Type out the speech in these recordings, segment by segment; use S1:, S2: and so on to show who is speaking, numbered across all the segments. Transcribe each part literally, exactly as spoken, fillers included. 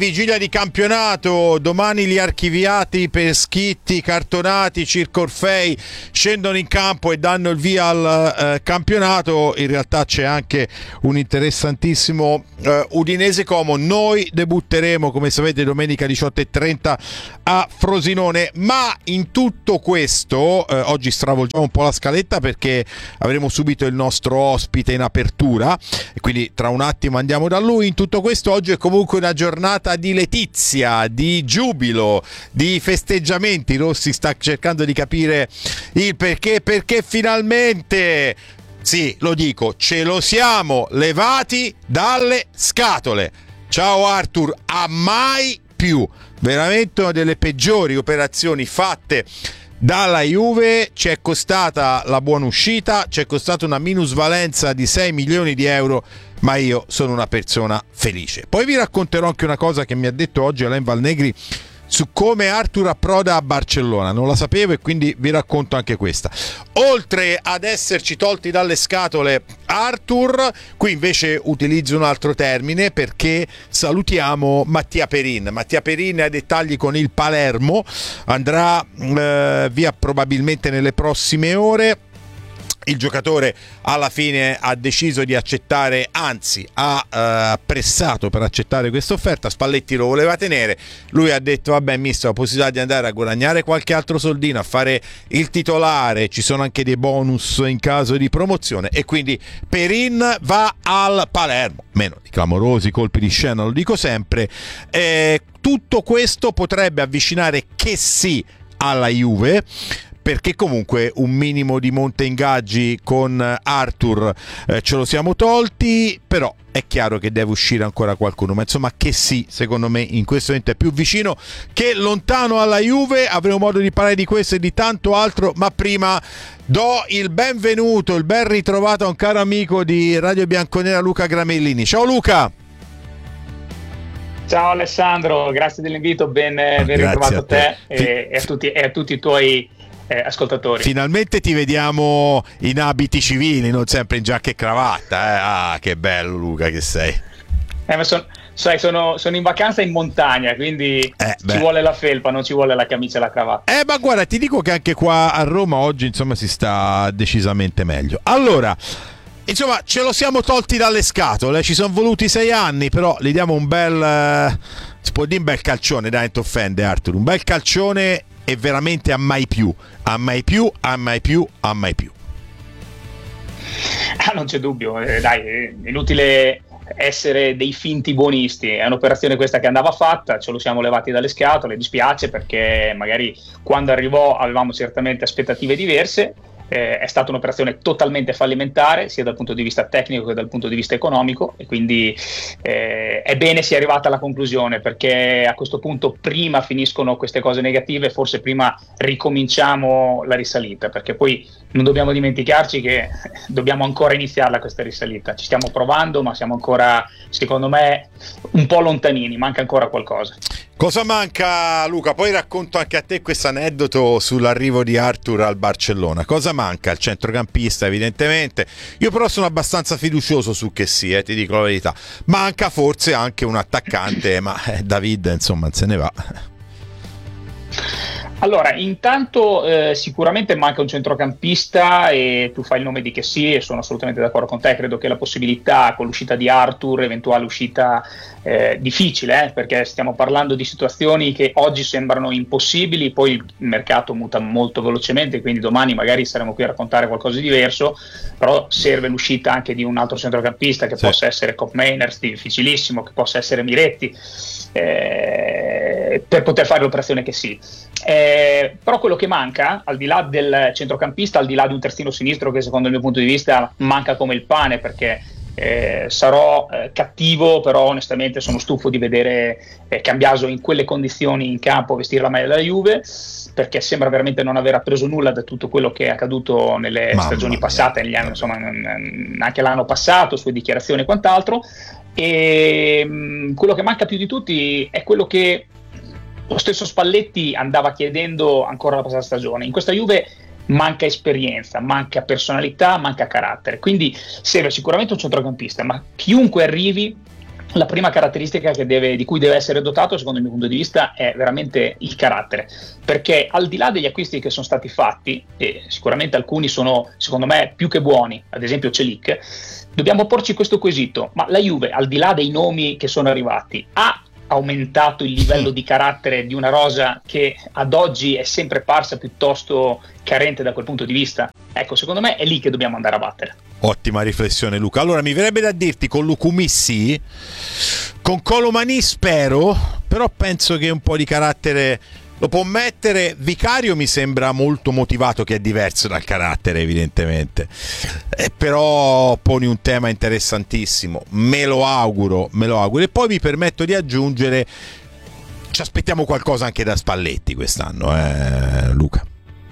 S1: Vigilia di campionato, domani gli archiviati per Schitti, Cartonati, Circo Orfei scendono in campo e danno il via al eh, campionato. In realtà c'è anche un interessantissimo eh, Udinese Como. Noi debutteremo, come sapete, domenica diciotto e trenta a Frosinone, ma in tutto questo eh, oggi stravolgiamo un po' la scaletta perché avremo subito il nostro ospite in apertura e quindi tra un attimo andiamo da lui. In tutto questo oggi è comunque una giornata di letizia, di giubilo, di festeggiamenti. Rossi sta cercando di capire il perché, perché finalmente, sì, lo dico, ce lo siamo levati dalle scatole. Ciao Arthur, a mai più. Veramente una delle peggiori operazioni fatte dalla Juve. Ci è costata la buona uscita, ci è costata una minusvalenza di sei milioni di euro, ma io sono una persona felice. Poi vi racconterò anche una cosa che mi ha detto oggi Alain Valnegri su come Arthur approda a Barcellona. Non la sapevo e quindi vi racconto anche questa. Oltre ad esserci tolti dalle scatole Arthur, qui invece utilizzo un altro termine perché salutiamo Mattia Perin. Mattia Perin ha dettagli con il Palermo, andrà eh, via probabilmente nelle prossime ore. Il giocatore alla fine ha deciso di accettare, anzi ha eh, pressato per accettare questa offerta. Spalletti lo voleva tenere, lui ha detto vabbè mister, ho la possibilità di andare a guadagnare qualche altro soldino, a fare il titolare, ci sono anche dei bonus in caso di promozione e quindi Perin va al Palermo, meno di clamorosi colpi di scena, lo dico sempre. Eh, tutto questo potrebbe avvicinare che sì alla Juve, perché comunque un minimo di monte ingaggi con Arthur eh, ce lo siamo tolti, però è chiaro che deve uscire ancora qualcuno, ma insomma che sì, secondo me in questo momento è più vicino che lontano alla Juve. Avremo modo di parlare di questo e di tanto altro, ma prima do il benvenuto, il ben ritrovato a un caro amico di Radio Bianconera, Luca Gramellini. Ciao Luca!
S2: Ciao Alessandro, grazie dell'invito, ben, ben ritrovato a te, a te. E, e, a tutti, e a tutti i tuoi Eh, ascoltatori.
S1: Finalmente ti vediamo in abiti civili, non sempre in giacca e cravatta. Eh? Ah, che bello Luca che sei.
S2: Eh, ma son, sai, sono, sono in vacanza in montagna, quindi eh, ci vuole la felpa, non ci vuole la camicia e la cravatta.
S1: Eh, ma guarda, ti dico che anche qua a Roma oggi, insomma, si sta decisamente meglio. Allora, insomma, ce lo siamo tolti dalle scatole, ci sono voluti sei anni, però gli diamo un bel, eh, si può dire un bel calcione, dai, non ti offende Arthur, un bel calcione e veramente a mai più, a mai più, a mai più, a mai più.
S2: Ah, non c'è dubbio, eh, dai, è inutile essere dei finti buonisti, è un'operazione questa che andava fatta, ce lo siamo levati dalle scatole, dispiace perché magari quando arrivò avevamo certamente aspettative diverse. Eh, è stata un'operazione totalmente fallimentare sia dal punto di vista tecnico che dal punto di vista economico e quindi eh, è bene sia arrivata alla conclusione, perché a questo punto prima finiscono queste cose negative, forse prima ricominciamo la risalita, perché poi non dobbiamo dimenticarci che dobbiamo ancora iniziarla questa risalita, ci stiamo provando ma siamo ancora, secondo me, un po' lontanini, manca ancora qualcosa.
S1: Cosa manca Luca? Poi racconto anche a te questo aneddoto sull'arrivo di Arthur al Barcellona. Cosa manca? Il centrocampista evidentemente, io però sono abbastanza fiducioso su che sì, eh, ti dico la verità. Manca forse anche un attaccante, ma eh, David insomma se ne va.
S2: Allora, intanto eh, sicuramente manca un centrocampista e tu fai il nome di che sì e sono assolutamente d'accordo con te, credo che la possibilità con l'uscita di Arthur, eventuale uscita eh, difficile, eh, perché stiamo parlando di situazioni che oggi sembrano impossibili, poi il mercato muta molto velocemente, quindi domani magari saremo qui a raccontare qualcosa di diverso, però serve l'uscita anche di un altro centrocampista che sì. Possa essere Kopp Meiners, difficilissimo, che possa essere Miretti, eh, per poter fare l'operazione che sì. Eh, però quello che manca, al di là del centrocampista, al di là di un terzino sinistro che secondo il mio punto di vista manca come il pane, perché eh, sarò eh, cattivo, però onestamente sono stufo di vedere eh, Cambiaso in quelle condizioni in campo vestire la maglia della Juve, perché sembra veramente non aver appreso nulla da tutto quello che è accaduto nelle Mamma stagioni mia. passate, negli anni, insomma, anche l'anno passato, sue dichiarazioni e quant'altro. E mh, quello che manca più di tutti è quello che lo stesso Spalletti andava chiedendo ancora la passata stagione. In questa Juve manca esperienza, manca personalità, manca carattere, quindi serve sicuramente un centrocampista, ma chiunque arrivi la prima caratteristica che deve, di cui deve essere dotato, secondo il mio punto di vista, è veramente il carattere, perché al di là degli acquisti che sono stati fatti, e sicuramente alcuni sono secondo me più che buoni, ad esempio Celik, dobbiamo porci questo quesito: ma la Juve, al di là dei nomi che sono arrivati, ha aumentato il livello di carattere di una rosa che ad oggi è sempre parsa piuttosto carente da quel punto di vista? Ecco, secondo me è lì che dobbiamo andare a battere.
S1: Ottima riflessione, Luca. Allora mi verrebbe da dirti con Lukumi sì, con Colomani spero, però penso che un po' di carattere lo può mettere. Vicario mi sembra molto motivato, che è diverso dal carattere evidentemente, eh, però poni un tema interessantissimo, me lo auguro, me lo auguro. E poi mi permetto di aggiungere, ci aspettiamo qualcosa anche da Spalletti quest'anno, eh, Luca.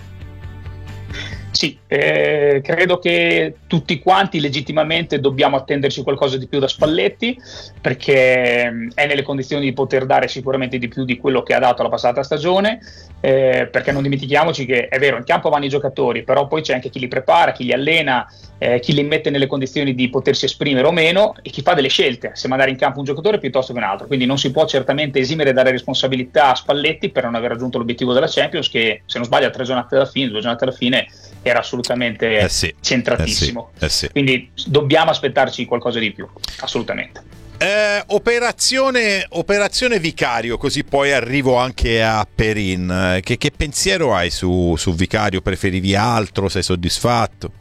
S2: Sì, eh, credo che tutti quanti legittimamente dobbiamo attenderci qualcosa di più da Spalletti, perché è nelle condizioni di poter dare sicuramente di più di quello che ha dato la passata stagione, eh, perché non dimentichiamoci che è vero, in campo vanno i giocatori, però poi c'è anche chi li prepara, chi li allena, eh, chi li mette nelle condizioni di potersi esprimere o meno, e chi fa delle scelte, se mandare in campo un giocatore piuttosto che un altro. Quindi non si può certamente esimere dalle responsabilità a Spalletti per non aver raggiunto l'obiettivo della Champions, che se non sbaglio a tre giornate alla fine, due giornate alla fine era assolutamente
S1: eh sì,
S2: centratissimo,
S1: eh sì, eh sì.
S2: Quindi dobbiamo aspettarci qualcosa di più, assolutamente.
S1: Eh, operazione, operazione Vicario, così poi arrivo anche a Perin. Che, che pensiero hai su, su Vicario? Preferivi altro? Sei soddisfatto?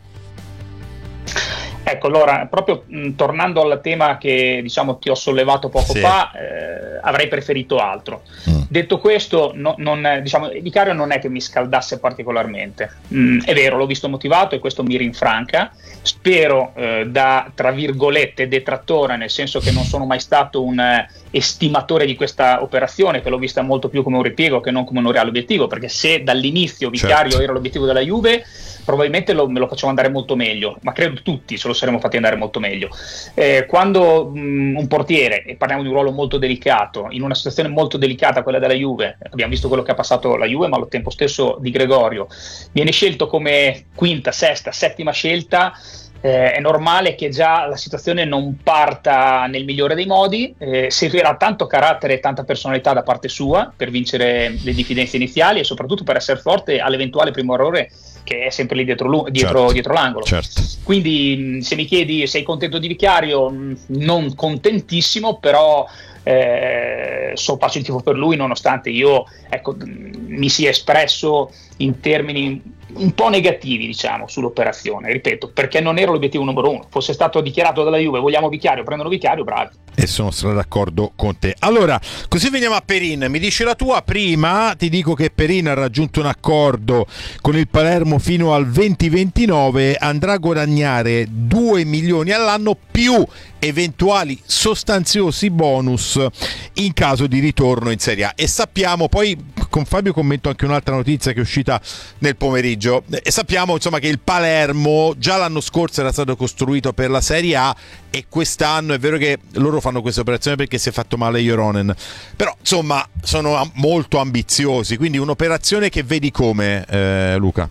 S2: Ecco, allora, proprio mh, tornando al tema che diciamo ti ho sollevato poco
S1: sì.
S2: fa, eh, avrei preferito altro. Mm. Detto questo, no, non, diciamo, Vicario non è che mi scaldasse particolarmente. Mm, è vero, l'ho visto motivato e questo mi rinfranca. Spero eh, da, tra virgolette, detrattore, nel senso che non sono mai stato un eh, estimatore di questa operazione, che l'ho vista molto più come un ripiego che non come un reale obiettivo, perché se dall'inizio Vicario certo. era l'obiettivo della Juve, probabilmente lo, me lo facciamo andare molto meglio, ma credo tutti ce lo saremmo fatti andare molto meglio. Eh, quando mh, un portiere, e parliamo di un ruolo molto delicato, in una situazione molto delicata, quella della Juve, abbiamo visto quello che ha passato la Juve, ma allo tempo stesso Di Gregorio, viene scelto come quinta, sesta, settima scelta, eh, è normale che già la situazione non parta nel migliore dei modi, eh, servirà tanto carattere e tanta personalità da parte sua per vincere le diffidenze iniziali e soprattutto per essere forte all'eventuale primo errore, che è sempre lì dietro, dietro,
S1: certo,
S2: dietro l'angolo.
S1: Certo.
S2: Quindi se mi chiedi sei contento di Vicario, non contentissimo, però eh, so, faccio il tifo per lui, nonostante io ecco, mi sia espresso in termini un po' negativi, diciamo, sull'operazione, ripeto, perché non era l'obiettivo numero uno. Fosse stato dichiarato dalla Juve vogliamo Vicario, prendono Vicario, bravi.
S1: E sono stato d'accordo con te. Allora, così veniamo a Perin. Mi dice la tua. Prima ti dico che Perin ha raggiunto un accordo con il Palermo fino al venti ventinove, andrà a guadagnare due milioni all'anno più eventuali sostanziosi bonus in caso di ritorno in Serie A. E sappiamo, poi con Fabio commento anche un'altra notizia che è uscita nel pomeriggio, e sappiamo insomma che il Palermo già l'anno scorso era stato costruito per la Serie A, e quest'anno è vero che loro fanno questa operazione perché si è fatto male Joronen, però insomma sono molto ambiziosi, quindi un'operazione che vedi come, eh, Luca?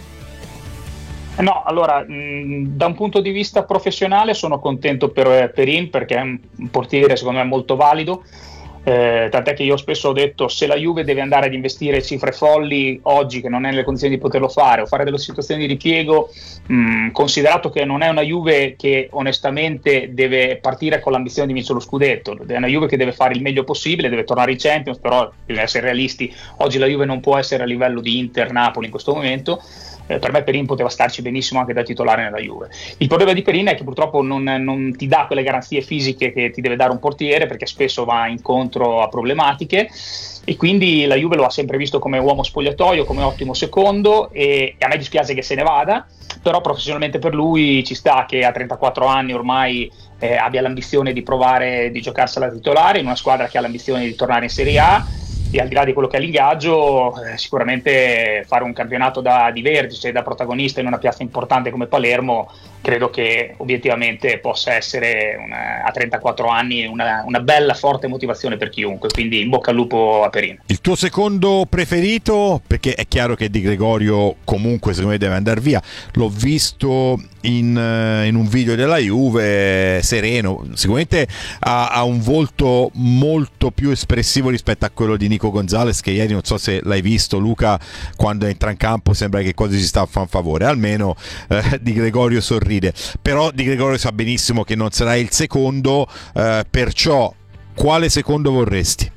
S2: No, allora, mh, da un punto di vista professionale sono contento per Perin, perché è un portiere secondo me molto valido, eh, tant'è che io spesso ho detto se la Juve deve andare ad investire cifre folli oggi, che non è nelle condizioni di poterlo fare, o fare delle situazioni di ripiego, mh, considerato che non è una Juve che onestamente deve partire con l'ambizione di vincere lo scudetto, è una Juve che deve fare il meglio possibile, deve tornare in Champions, però bisogna essere realisti, oggi la Juve non può essere a livello di Inter, Napoli in questo momento. Eh, per me Perin poteva starci benissimo anche da titolare nella Juve. Il problema di Perin è che purtroppo non, non ti dà quelle garanzie fisiche che ti deve dare un portiere, perché spesso va incontro a problematiche, e quindi la Juve lo ha sempre visto come uomo spogliatoio, come ottimo secondo, e, e a me dispiace che se ne vada, però professionalmente per lui ci sta che a trentaquattro anni ormai eh, abbia l'ambizione di provare di giocarsela titolare in una squadra che ha l'ambizione di tornare in Serie A. E al di là di quello che è l'ingaggio, eh, sicuramente fare un campionato da, di vertice, da protagonista in una piazza importante come Palermo credo che obiettivamente possa essere una, a trentaquattro anni una, una bella forte motivazione per chiunque, quindi in bocca al lupo a Perin.
S1: Il tuo secondo preferito? Perché è chiaro che Di Gregorio comunque secondo me deve andare via, l'ho visto in, in un video della Juve sereno, sicuramente ha, ha un volto molto più espressivo rispetto a quello di Nico Gonzalez, che ieri non so se l'hai visto Luca, quando entra in campo sembra che quasi si sta a fare un favore, almeno eh, Di Gregorio sorride, però Di Gregorio sa benissimo che non sarà il secondo, eh, perciò quale secondo vorresti?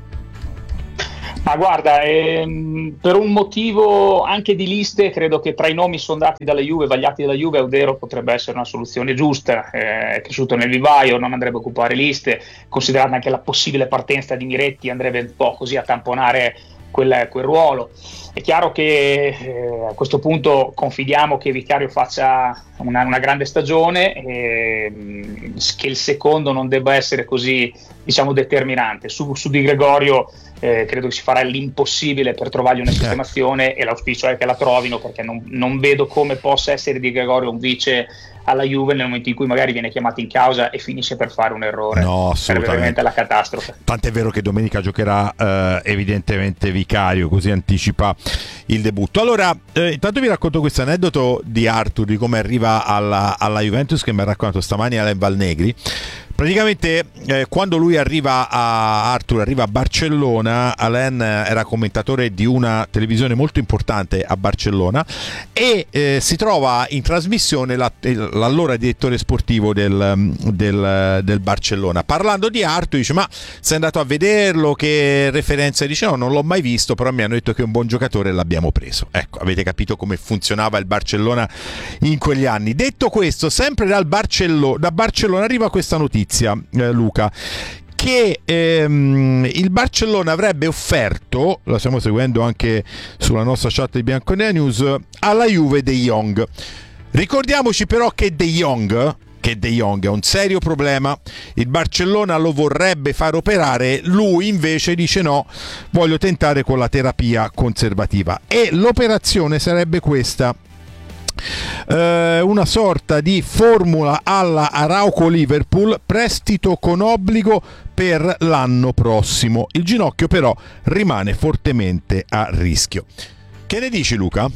S2: Ma guarda, ehm, per un motivo anche di liste, credo che tra i nomi sondati dalla Juve, vagliati dalla Juve, Audero potrebbe essere una soluzione giusta, eh, è cresciuto nel vivaio, non andrebbe a occupare liste, considerata anche la possibile partenza di Miretti, andrebbe un po' così a tamponare quel, quel ruolo. È chiaro che eh, a questo punto confidiamo che Vicario faccia una, una grande stagione e che il secondo non debba essere così, diciamo, determinante. Su, su Di Gregorio eh, credo che si farà l'impossibile per trovargli una sistemazione e l'auspicio è che la trovino, perché non, non vedo come possa essere Di Gregorio un vice alla Juve nel momento in cui magari viene chiamato in causa e finisce per fare un errore.
S1: No, assolutamente.
S2: Sarebbe veramente la catastrofe.
S1: Tant'è vero che domenica giocherà eh, evidentemente Vicario, così anticipa il debutto. Allora, eh, intanto vi racconto questo aneddoto di Arthur, di come arriva alla, alla Juventus, che mi ha raccontato stamani Alain Valnegri. Praticamente eh, quando lui arriva a Arthur arriva a Barcellona, Alain era commentatore di una televisione molto importante a Barcellona e eh, si trova in trasmissione la, l'allora direttore sportivo del, del, del Barcellona. Parlando di Arthur dice: ma sei andato a vederlo, che referenza? Dice: no, non l'ho mai visto, però mi hanno detto che è un buon giocatore e l'abbiamo preso. Ecco, avete capito come funzionava il Barcellona in quegli anni. Detto questo, sempre dal Barcello, da Barcellona arriva questa notizia, Eh, Luca, che ehm, il Barcellona avrebbe offerto, la stiamo seguendo anche sulla nostra chat di Bianconera News, alla Juve De Jong. Ricordiamoci però che De Jong che De Jong è un serio problema, il Barcellona lo vorrebbe far operare, lui invece dice no, voglio tentare con la terapia conservativa, e l'operazione sarebbe questa. Uh, una sorta di formula alla Arauco Liverpool, prestito con obbligo per l'anno prossimo. Il ginocchio però rimane fortemente a rischio. Che ne dici, Luca?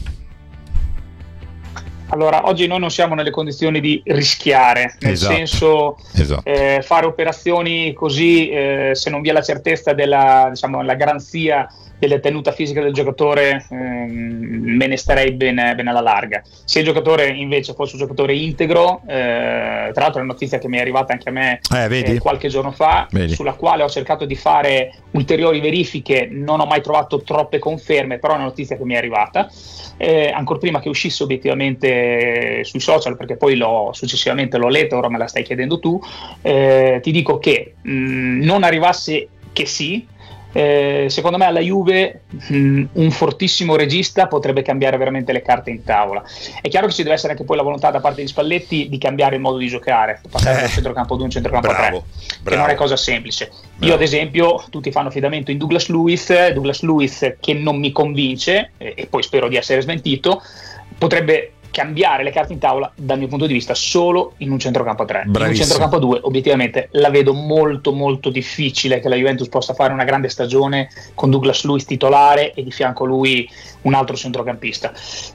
S2: Allora, oggi noi non siamo nelle condizioni di rischiare, nel
S1: esatto.
S2: senso
S1: esatto.
S2: Eh, fare operazioni così, eh, se non vi è la certezza della, diciamo, la garanzia della tenuta fisica del giocatore, ehm, me ne starei bene, bene alla larga. Se il giocatore invece fosse un giocatore integro, eh, tra l'altro è una notizia che mi è arrivata anche a me
S1: eh, vedi?
S2: Eh, qualche giorno fa,
S1: vedi? Sulla
S2: quale ho cercato di fare ulteriori verifiche, non ho mai trovato troppe conferme, però è una notizia che mi è arrivata. Eh, ancora prima che uscisse obiettivamente sui social, perché poi l'ho, successivamente l'ho letto, ora me la stai chiedendo tu, eh, ti dico che mh, non arrivasse che sì, eh, secondo me alla Juve mh, un fortissimo regista potrebbe cambiare veramente le carte in tavola. È chiaro che ci deve essere anche poi la volontà da parte di Spalletti di cambiare il modo di giocare, passare
S1: eh,
S2: dal centrocampo due a un centrocampo
S1: bravo,
S2: tre,
S1: bravo.
S2: che non è cosa semplice.
S1: Bravo.
S2: Io ad esempio, tutti fanno affidamento in Douglas Luiz, Douglas Luiz che non mi convince, eh, e poi spero di essere smentito, potrebbe cambiare le carte in tavola dal mio punto di vista solo in un centrocampo tre.
S1: Bravissimo.
S2: In un centrocampo due obiettivamente la vedo molto molto difficile che la Juventus possa fare una grande stagione con Douglas Luiz titolare e di fianco a lui un altro centrocampista.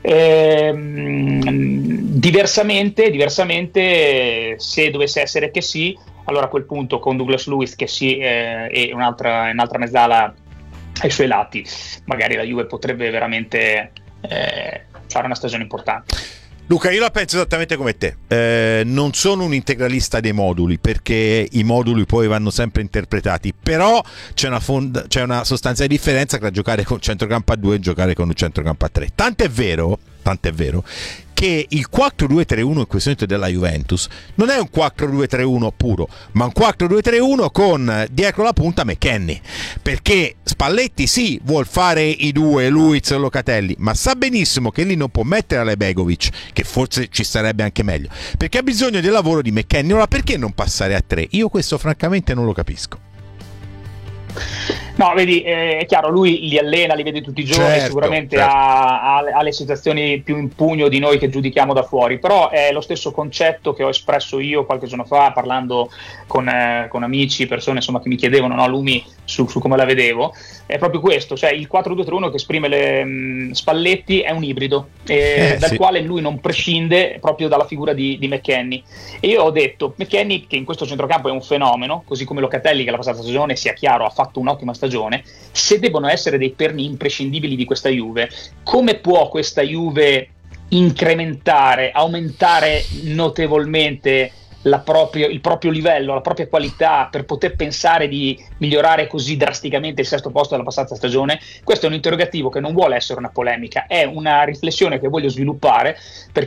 S2: Ehm, diversamente, diversamente se dovesse essere che sì, allora a quel punto con Douglas Luiz che sì eh, e un'altra, un'altra mezzala ai suoi lati, magari la Juve potrebbe veramente eh, fare una stagione importante.
S1: Luca, io la penso esattamente come te, eh, non sono un integralista dei moduli, perché i moduli poi vanno sempre interpretati, però c'è una, fond- c'è una sostanziale differenza tra giocare con centrocampo a due e giocare con un centrocampo a tre. Tant'è vero, tant'è vero che il quattro due tre uno in questo momento della Juventus non è un quattro due tre uno puro, ma un quattro due tre uno con dietro la punta McKennie, perché Spalletti sì vuol fare i due Luiz e Locatelli, ma sa benissimo che lì non può mettere Alebegovic, che forse ci sarebbe anche meglio, perché ha bisogno del lavoro di McKennie. Ora perché non passare a tre? Io questo francamente non lo capisco.
S2: No, vedi, eh, è chiaro, lui li allena, li vede tutti i giorni,
S1: Certo,
S2: sicuramente
S1: certo.
S2: ha, ha- ha le situazioni più in pugno di noi che giudichiamo da fuori, però è lo stesso concetto che ho espresso io qualche giorno fa parlando con, eh, con amici, persone insomma che mi chiedevano, no, Lumi, su, su come la vedevo. È proprio questo, cioè il quattro due tre uno che esprime le, mh, Spalletti è un ibrido, eh,
S1: Eh,
S2: dal
S1: sì.
S2: quale lui non prescinde proprio dalla figura di, di McKennie. E io ho detto, McKennie, che in questo centrocampo è un fenomeno, così come Locatelli, che la passata stagione, sia chiaro, ha fatto un'ottima stagione, se devono essere dei perni imprescindibili di questa Juve, come può questa Juve incrementare, aumentare notevolmente la proprio, il proprio livello, la propria qualità per poter pensare di migliorare così drasticamente il sesto posto della passata stagione? Questo è un interrogativo che non vuole essere una polemica, è una riflessione che voglio sviluppare, perché